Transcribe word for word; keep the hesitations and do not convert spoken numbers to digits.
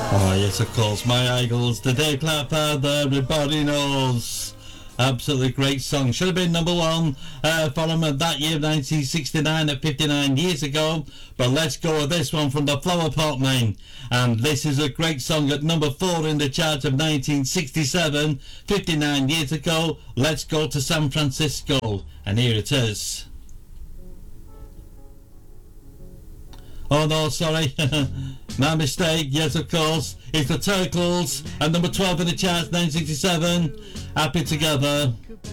Oh yes, of course, My Idols, the Dave Clark Father, everybody knows. Absolutely great song. Should have been number one uh, for him that year, nineteen sixty-nine, at fifty-nine years ago. But let's go with this one from the Flower Pot Men. And this is a great song at number four in the chart of nineteen sixty-seven, fifty-nine years ago. Let's go to San Francisco. And here it is. Oh no, sorry. My mistake. Yes, of course. It's the Turtles at number twelve in the charts, nineteen sixty-seven. Happy Together.